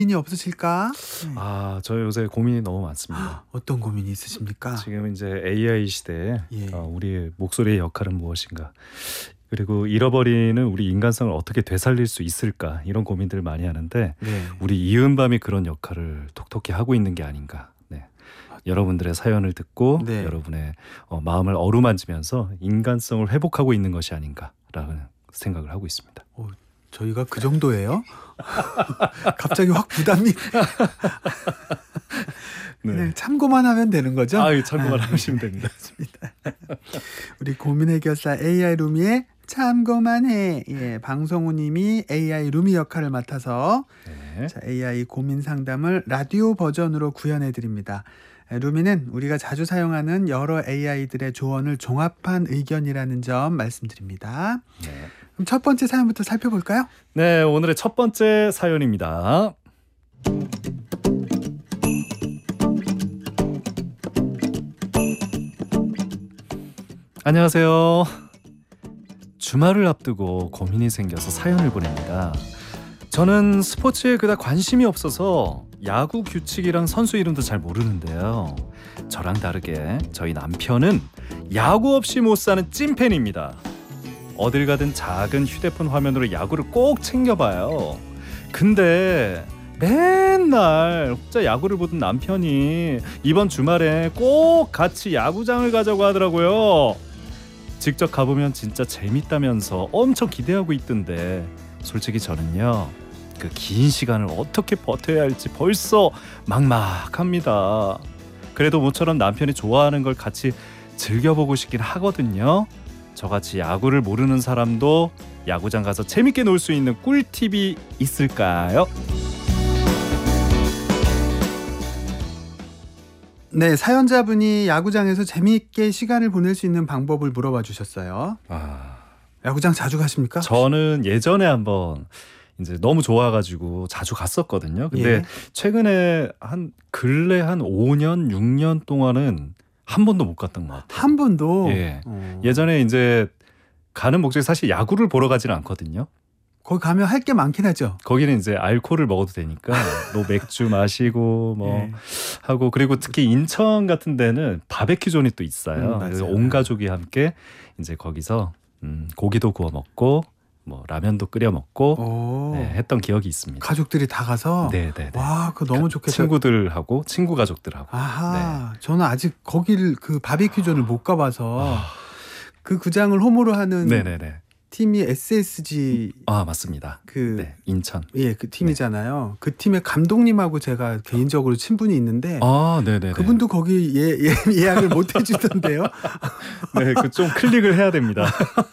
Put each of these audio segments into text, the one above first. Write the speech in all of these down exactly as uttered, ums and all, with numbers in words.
고민이 없으실까? 네. 아, 저 요새 고민이 너무 많습니다. 어떤 고민이 있으십니까? 지금 이제 에이아이 시대에 예. 어, 우리의 목소리의 역할은 무엇인가? 그리고 잃어버리는 우리 인간성을 어떻게 되살릴 수 있을까? 이런 고민들을 많이 하는데 네. 우리 이은밤이 그런 역할을 톡톡히 하고 있는 게 아닌가. 네. 여러분들의 사연을 듣고 네. 여러분의 어, 마음을 어루만지면서 인간성을 회복하고 있는 것이 아닌가라는 생각을 하고 있습니다. 어, 저희가 그 정도예요? 갑자기 확 부담이. 네. 그냥 참고만 하면 되는 거죠? 아, 참고만 하시면 됩니다. 우리 고민 해결사 에이아이 루미의 참고만 해. 예, 방성우님이 에이아이 루미 역할을 맡아서 네. 자, 에이아이 고민 상담을 라디오 버전으로 구현해 드립니다. 루미는 우리가 자주 사용하는 여러 에이아이들의 조언을 종합한 의견이라는 점 말씀드립니다. 네. 그럼 첫 번째 사연부터 살펴볼까요? 네, 오늘의 첫 번째 사연입니다. 안녕하세요. 주말을 앞두고 고민이 생겨서 사연을 보냅니다. 저는 스포츠에 그닥 관심이 없어서 야구 규칙이랑 선수 이름도 잘 모르는데요. 저랑 다르게 저희 남편은 야구 없이 못 사는 찐팬입니다. 어딜 가든 작은 휴대폰 화면으로 야구를 꼭 챙겨봐요. 근데 맨날 혼자 야구를 보던 남편이 이번 주말에 꼭 같이 야구장을 가자고 하더라고요. 직접 가보면 진짜 재밌다면서 엄청 기대하고 있던데 솔직히 저는요, 그 긴 시간을 어떻게 버텨야 할지 벌써 막막합니다. 그래도 모처럼 남편이 좋아하는 걸 같이 즐겨보고 싶긴 하거든요. 저같이 야구를 모르는 사람도 야구장 가서 재밌게 놀 수 있는 꿀팁이 있을까요? 네, 사연자분이 야구장에서 재미있게 시간을 보낼 수 있는 방법을 물어봐 주셨어요. 아, 야구장 자주 가십니까? 저는 예전에 한번 이제 너무 좋아가지고 자주 갔었거든요. 근데 예. 최근에 한 근래 한 오 년, 육 년 동안은 한 번도 못 갔던 것 같아요. 한 번도? 예. 어. 예전에 이제 가는 목적이 사실 야구를 보러 가지는 않거든요. 거기 가면 할 게 많긴 하죠. 거기는 이제 알코올을 먹어도 되니까 뭐 맥주 마시고 뭐 예. 하고, 그리고 특히 인천 같은 데는 바베큐 존이 또 있어요. 음, 그래서 맞아요. 온 가족이 함께 이제 거기서 음, 고기도 구워 먹고 뭐 라면도 끓여 먹고 오. 네, 했던 기억이 있습니다. 가족들이 다 가서? 네, 네, 네. 와, 그거 너무 좋겠다. 친구들하고 친구 가족들하고. 아하, 저는 아직 거기를 그 바비큐존을 못 가봐서 아, 그 구장을 홈으로 하는 네, 네, 네. 팀이 에스에스지 아, 맞습니다. 그 네, 인천. 예, 그 팀이잖아요. 그 팀의 감독님하고 제가 개인적으로 친분이 있는데 아, 네, 네, 네. 그분도 거기 예, 예, 예약을 못 해주던데요. 네, 그 좀 클릭을 해야 됩니다.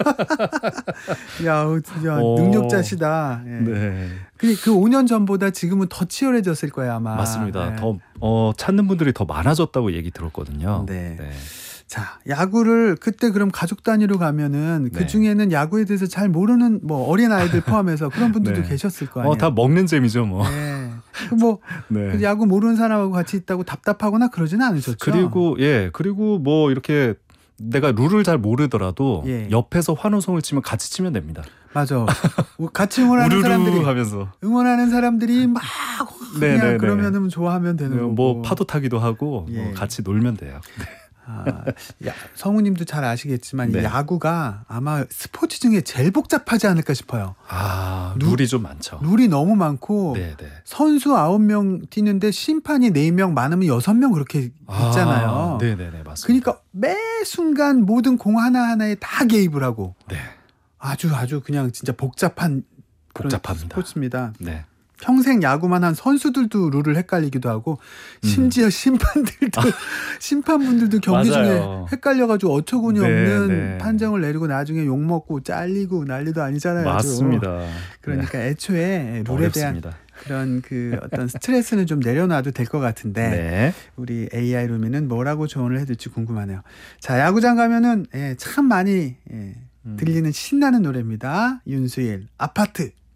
야, 어, 진짜 오. 능력자시다. 예. 네, 근데 그 오 년 전보다 지금은 더 치열해졌을 거예요, 아마. 맞습니다. 예. 더 어, 찾는 분들이 더 많아졌다고 얘기 들었거든요. 네. 네. 자, 야구를 그때 그럼 가족 단위로 가면은 그 네. 중에는 야구에 대해서 잘 모르는 뭐 어린 아이들 포함해서 그런 분들도 네. 계셨을 거 아니에요. 어, 다 먹는 재미죠, 뭐. 네. 그 뭐 네. 그 야구 모르는 사람하고 같이 있다고 답답하거나 그러지는 않으셨죠? 그리고 예, 그리고 뭐 이렇게 내가 룰을 잘 모르더라도 예. 옆에서 환호성을 치면 같이 치면 됩니다. 맞아. 같이 응원하는 우르르 사람들이 하면서 응원하는 사람들이 막 네, 그냥 네, 네. 그러면은 좋아하면 되는 거고. 뭐 파도 타기도 하고 예. 뭐 같이 놀면 돼요. 네. 아, 야, 성우님도 잘 아시겠지만 네. 이 야구가 아마 스포츠 중에 제일 복잡하지 않을까 싶어요. 아, 룰- 룰이 좀 많죠. 룰이 너무 많고 네, 네. 선수 아홉 명 뛰는데 심판이 네 명 많으면 여섯 명 그렇게 있잖아요. 아, 네, 네, 네, 맞습니다. 그러니까 매 순간 모든 공 하나하나에 다 개입을 하고 네, 아주 아주 그냥 진짜 복잡한 그런 복잡합니다. 스포츠입니다. 네. 평생 야구만 한 선수들도 룰을 헷갈리기도 하고 심지어 심판들도 심판분들도 경기 중에 맞아요. 헷갈려가지고 어처구니 네, 없는 네. 판정을 내리고 나중에 욕먹고 잘리고 난리도 아니잖아요. 아주. 맞습니다. 그러니까 애초에 네. 룰에 대한 어렵습니다. 그런 그 어떤 스트레스는 좀 내려놔도 될 것 같은데 네. 우리 에이아이 루미는 뭐라고 조언을 해줄지 궁금하네요. 자, 야구장 가면은 예, 참 많이 예, 음. 들리는 신나는 노래입니다. 윤수일 아파트.